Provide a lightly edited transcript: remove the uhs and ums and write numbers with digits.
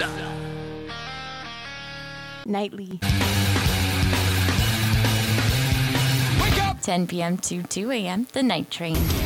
Nightly. Wake up! 10 p.m. to 2 a.m. The Night Train.